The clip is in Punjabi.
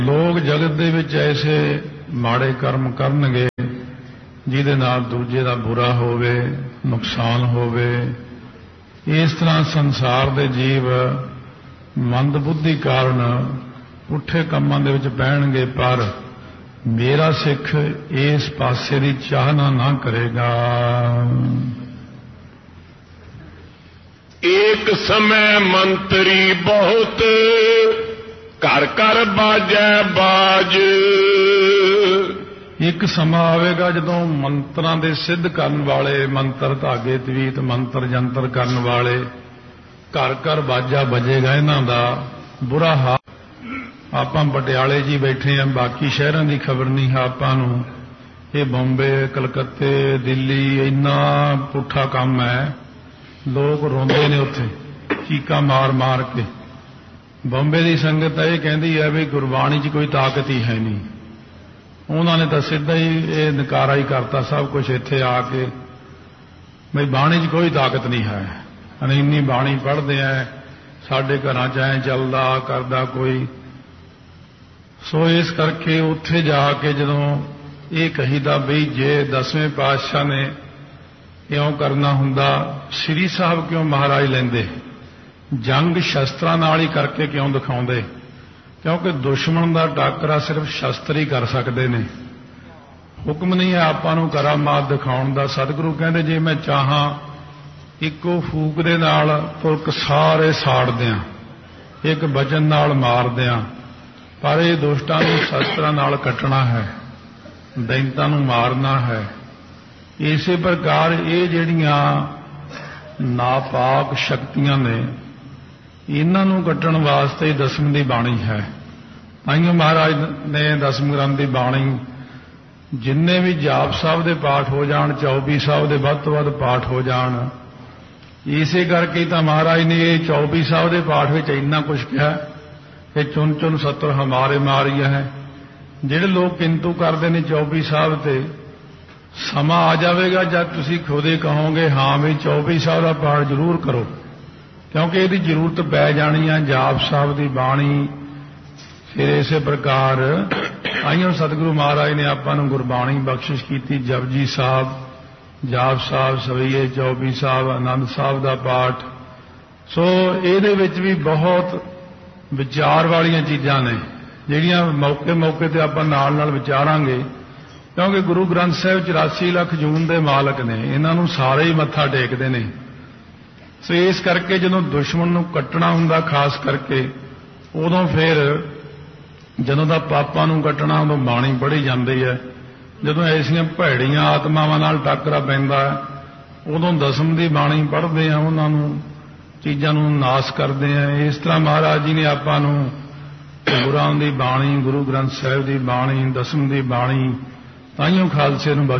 ਲੋਕ ਜਗਤ ਦੇ ਵਿੱਚ ਐਸੇ ਮਾੜੇ ਕਰਮ ਕਰਨਗੇ ਜਿਹਦੇ ਨਾਲ ਦੂਜੇ ਦਾ ਬੁਰਾ ਹੋਵੇ, ਨੁਕਸਾਨ ਹੋਵੇ। ਇਸ ਤਰ੍ਹਾਂ ਸੰਸਾਰ ਦੇ ਜੀਵ ਮੰਦ ਬੁੱਧੀ ਕਾਰਨ ਪੁੱਠੇ ਕੰਮਾਂ ਦੇ ਵਿੱਚ ਪੈਣਗੇ, ਪਰ ਮੇਰਾ ਸਿੱਖ ਇਸ ਪਾਸੇ ਦੀ ਚਾਹਨਾ ਨਾ ਕਰੇਗਾ। ਏਕ ਸਮੇਂ ਮੰਤਰੀ ਬਹੁਤ, ਘਰ ਘਰ ਬਾਜੈ ਬਾਜ। ਇੱਕ ਸਮਾਂ ਆਵੇਗਾ ਜਦੋਂ ਮੰਤਰਾਂ ਦੇ ਸਿੱਧ ਕਰਨ ਵਾਲੇ, ਮੰਤਰ ਧਾਗੇ ਤਵੀਤ ਮੰਤਰ ਜੰਤਰ ਕਰਨ ਵਾਲੇ, ਘਰ ਘਰ ਬਾਜਾ ਵੱਜੇਗਾ ਇਹਨਾਂ ਦਾ ਬੁਰਾ ਹਾਲ। ਆਪਾਂ ਪਟਿਆਲੇ 'ਚ ਹੀ ਬੈਠੇ ਹਾਂ, ਬਾਕੀ ਸ਼ਹਿਰਾਂ ਦੀ ਖਬਰ ਨਹੀਂ ਹੈ ਆਪਾਂ ਨੂੰ। ਇਹ ਬੰਬੇ, ਕਲਕੱਤੇ, ਦਿੱਲੀ ਇੰਨਾ ਪੁੱਠਾ ਕੰਮ ਹੈ। ਲੋਕ ਰੋਂਦੇ ਨੇ ਉੱਥੇ ਚੀਕਾਂ ਮਾਰ ਮਾਰ ਕੇ। ਬੰਬੇ ਦੀ ਸੰਗਤ ਇਹ ਕਹਿੰਦੀ ਹੈ ਵੀ ਗੁਰਬਾਣੀ 'ਚ ਕੋਈ ਤਾਕਤ ਹੀ ਹੈ ਨਹੀਂ। ਉਹਨਾਂ ਨੇ ਤਾਂ ਸਿੱਧਾ ਹੀ ਇਹ ਨਕਾਰਾ ਹੀ ਕਰਤਾ ਸਭ ਕੁਝ ਇੱਥੇ ਆ ਕੇ, ਬਈ ਬਾਣੀ 'ਚ ਕੋਈ ਤਾਕਤ ਨਹੀਂ ਹੈ। ਅਸੀਂ ਇੰਨੀ ਬਾਣੀ ਪੜ੍ਹਦੇ ਆ, ਸਾਡੇ ਘਰਾਂ 'ਚ ਐਂ ਚੱਲਦਾ ਕਰਦਾ ਕੋਈ। ਸੋ ਇਸ ਕਰਕੇ ਉੱਥੇ ਜਾ ਕੇ ਜਦੋਂ ਇਹ ਕਹੀਦਾ ਬਈ ਜੇ 10ਵੇਂ ਪਾਤਸ਼ਾਹ ਨੇ ਇਉਂ ਕਰਨਾ ਹੁੰਦਾ, ਸ੍ਰੀ ਸਾਹਿਬ ਕਿਉਂ ਮਹਾਰਾਜ ਲੈਂਦੇ? ਜੰਗ ਸ਼ਸਤਰਾਂ ਨਾਲ ਹੀ ਕਰਕੇ ਕਿਉਂ ਦਿਖਾਉਂਦੇ? ਕਿਉਂਕਿ ਦੁਸ਼ਮਣ ਦਾ ਟਾਕਰਾ ਸਿਰਫ ਸ਼ਸਤਰ ਹੀ ਕਰ ਸਕਦੇ ਨੇ। ਹੁਕਮ ਨਹੀਂ ਹੈ ਆਪਾਂ ਨੂੰ ਕਰਾਮਾਤ ਦਿਖਾਉਣ ਦਾ। ਸਤਿਗੁਰੂ ਕਹਿੰਦੇ ਜੇ ਮੈਂ ਚਾਹਾਂ ਇੱਕੋ ਫੂਕ ਦੇ ਨਾਲ ਤੁਰਕ ਸਾਰੇ ਸਾੜ ਦਿਆਂ, ਇੱਕ ਵਚਨ ਨਾਲ ਮਾਰ ਦਿਆਂ, ਪਰ ਇਹ ਦੁਸ਼ਟਾਂ ਨੂੰ ਸ਼ਸਤਰਾਂ ਨਾਲ ਕੱਟਣਾ ਹੈ, ਦੈਂਤਾਂ ਨੂੰ ਮਾਰਨਾ ਹੈ। ਇਸੇ ਪ੍ਰਕਾਰ ਇਹ ਜਿਹੜੀਆਂ ਨਾਪਾਕ ਸ਼ਕਤੀਆਂ ਨੇ, ਇਹਨਾਂ ਨੂੰ ਕੱਟਣ ਵਾਸਤੇ ਹੀ ਦਸਮ ਦੀ ਬਾਣੀ ਹੈ। ਤਾਈਓ ਮਹਾਰਾਜ ਨੇ ਦਸਮ ਗ੍ਰੰਥ ਦੀ ਬਾਣੀ ਜਿੰਨੇ ਵੀ ਜਾਪ ਸਾਹਿਬ ਦੇ ਪਾਠ ਹੋ ਜਾਣ, 24 ਸਾਹਿਬ ਦੇ ਵੱਧ ਤੋਂ ਵੱਧ ਪਾਠ ਹੋ ਜਾਣ। ਇਸੇ ਕਰਕੇ ਤਾਂ ਮਹਾਰਾਜ ਨੇ ਇਹ 24 ਸਾਹਿਬ ਦੇ ਪਾਠ ਵਿੱਚ ਇੰਨਾ ਕੁਝ ਕਿਹਾ ਕਿ ਚੁਣ ਚੁਣ ਸਤਰ ਹਮਾਰੇ ਮਾਰੀਆ ਹੈ। ਜਿਹੜੇ ਲੋਕ ਕਿੰਤੂ ਕਰਦੇ ਨੇ 24 ਸਾਹਿਬ ਤੇ, ਸਮਾਂ ਆ ਜਾਵੇਗਾ ਜਦ ਤੁਸੀਂ ਖੁਦੇ ਕਹੋਗੇ ਹਾਂ ਵੀ 24 ਸਾਹਿਬ ਦਾ ਪਾਠ ਜ਼ਰੂਰ ਕਰੋ, ਕਿਉਂਕਿ ਇਹਦੀ ਜ਼ਰੂਰਤ ਪੈ ਜਾਣੀ ਆ ਜਾਪ ਸਾਹਿਬ ਦੀ ਬਾਣੀ। ਫਿਰ ਇਸੇ ਪ੍ਰਕਾਰ ਆਈਓ ਸਤਿਗੁਰੂ ਮਹਾਰਾਜ ਨੇ ਆਪਾਂ ਨੂੰ ਗੁਰਬਾਣੀ ਬਖਸ਼ਿਸ਼ ਕੀਤੀ। ਜਪਜੀ ਸਾਹਿਬ, ਜਾਪ ਸਾਹਿਬ, ਸਵਈਏ 24 ਸਾਹਿਬ, ਆਨੰਦ ਸਾਹਿਬ ਦਾ ਪਾਠ। ਸੋ ਇਹਦੇ ਵਿੱਚ ਵੀ ਬਹੁਤ ਵਿਚਾਰ ਵਾਲੀਆਂ ਚੀਜ਼ਾਂ ਨੇ ਜਿਹੜੀਆਂ ਮੌਕੇ ਮੌਕੇ ਤੇ ਆਪਾਂ ਨਾਲ ਨਾਲ ਵਿਚਾਰਾਂਗੇ, ਕਿਉਂਕਿ ਗੁਰੂ ਗ੍ਰੰਥ ਸਾਹਿਬ 84 ਲੱਖ ਜੂਨ ਦੇ ਮਾਲਕ ਨੇ, ਇਹਨਾਂ ਨੂੰ ਸਾਰੇ ਹੀ ਮੱਥਾ ਟੇਕਦੇ ਨੇ। ਸੋ ਇਸ ਕਰਕੇ ਜਦੋਂ ਦੁਸ਼ਮਣ ਨੂੰ ਕੱਟਣਾ ਹੁੰਦਾ, ਖਾਸ ਕਰਕੇ ਉਦੋਂ ਫਿਰ ਜਦੋਂ ਦਾ ਪਾਪਾਂ ਨੂੰ ਕੱਟਣਾ ਉਦੋਂ ਬਾਣੀ ਪੜ੍ਹੀ ਜਾਂਦੀ ਹੈ। ਜਦੋਂ ਐਸੀਆਂ ਭੈੜੀਆਂ ਆਤਮਾਵਾਂ ਨਾਲ ਟੱਕਰਾ ਪੈਂਦਾ ਉਦੋਂ ਦਸਮ ਦੀ ਬਾਣੀ ਪੜ੍ਹਦੇ ਆ, ਉਹਨਾਂ ਨੂੰ ਚੀਜ਼ਾਂ ਨੂੰ ਨਾਸ ਕਰਦੇ ਆ। ਇਸ ਤਰ੍ਹਾਂ ਮਹਾਰਾਜ ਜੀ ਨੇ ਆਪਾਂ ਨੂੰ ਗੁਰਾਂ ਦੀ ਬਾਣੀ, ਗੁਰੂ ਗ੍ਰੰਥ ਸਾਹਿਬ ਦੀ ਬਾਣੀ, ਦਸਮ ਦੀ ਬਾਣੀ, ਤਾਈਓ ਖਾਲਸੇ ਨੂੰ